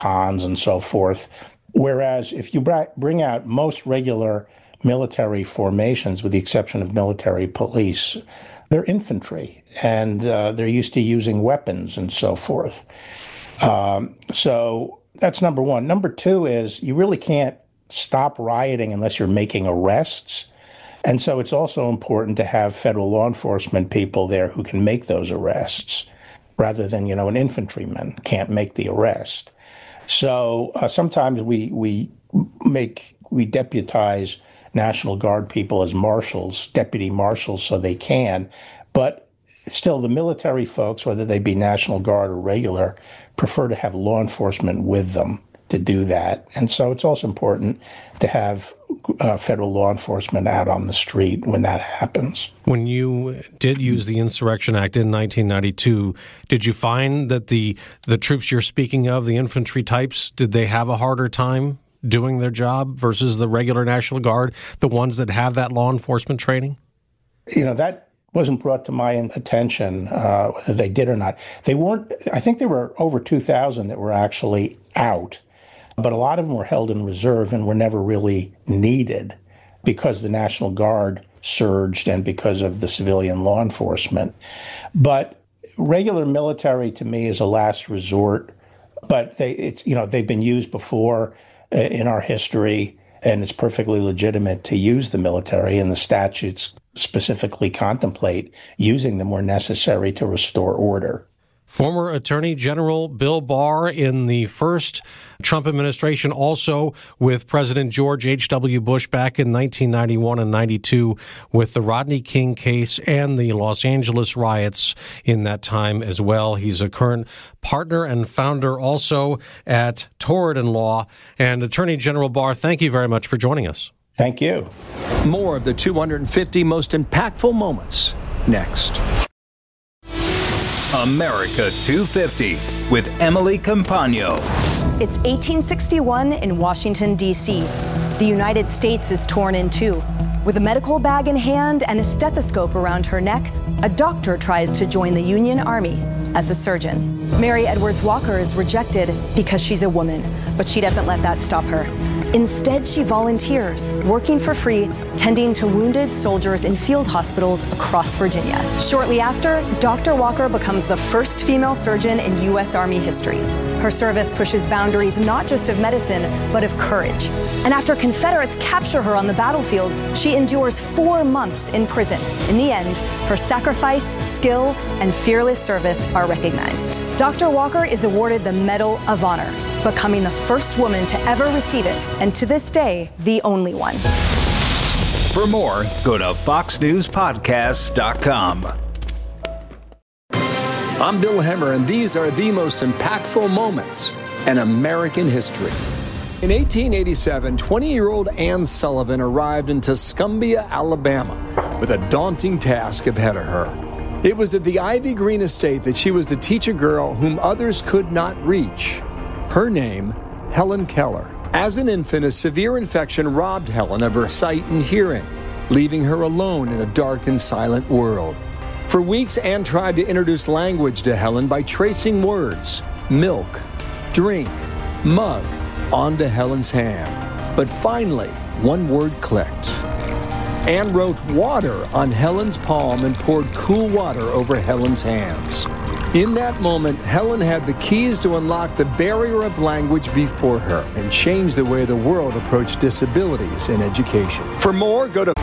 cons and so forth. Whereas if you bring out most regular military formations, with the exception of military police, they're infantry, and they're used to using weapons and so forth. So that's number one. Number two is you really can't stop rioting unless you're making arrests. And so it's also important to have federal law enforcement people there who can make those arrests, rather than, an infantryman can't make the arrest. So sometimes we deputize National Guard people as marshals, deputy marshals, so they can. But still, the military folks, whether they be National Guard or regular, prefer to have law enforcement with them to do that. And so it's also important to have federal law enforcement out on the street when that happens. When you did use the Insurrection Act in 1992, did you find that the troops you're speaking of, the infantry types, did they have a harder time doing their job versus the regular National Guard, the ones that have that law enforcement training? That wasn't brought to my attention, whether they did or not. They weren't. I think there were over 2,000 that were actually out, but a lot of them were held in reserve and were never really needed because the National Guard surged and because of the civilian law enforcement. But regular military, to me, is a last resort. But they've been used before in our history, and it's perfectly legitimate to use the military, and the statutes specifically contemplate using them where necessary to restore order. Former Attorney General Bill Barr in the first Trump administration, also with President George H.W. Bush back in 1991 and 92 with the Rodney King case and the Los Angeles riots in that time as well. He's a current partner and founder also at Torrid & Law. And Attorney General Barr, thank you very much for joining us. Thank you. More of the 250 most impactful moments next. America 250 with Emily Compagno. It's 1861 in Washington, D.C. The United States is torn in two. With a medical bag in hand and a stethoscope around her neck, a doctor tries to join the Union Army as a surgeon. Mary Edwards Walker is rejected because she's a woman, but she doesn't let that stop her. Instead, she volunteers, working for free, tending to wounded soldiers in field hospitals across Virginia. Shortly after, Dr. Walker becomes the first female surgeon in U.S. Army history. Her service pushes boundaries not just of medicine, but of courage. And after Confederates capture her on the battlefield, she endures 4 months in prison. In the end, her sacrifice, skill, and fearless service are recognized. Dr. Walker is awarded the Medal of Honor, becoming the first woman to ever receive it, and to this day, the only one. For more, go to foxnewspodcast.com. I'm Bill Hemmer, and these are the most impactful moments in American history. In 1887, 20-year-old Anne Sullivan arrived in Tuscumbia, Alabama, with a daunting task ahead of her. It was at the Ivy Green estate that she was to teach a girl whom others could not reach. Her name, Helen Keller. As an infant, a severe infection robbed Helen of her sight and hearing, leaving her alone in a dark and silent world. For weeks, Anne tried to introduce language to Helen by tracing words, milk, drink, mug, onto Helen's hand. But finally, one word clicked. Anne wrote water on Helen's palm and poured cool water over Helen's hands. In that moment, Helen had the keys to unlock the barrier of language before her and change the way the world approached disabilities in education. For more, go to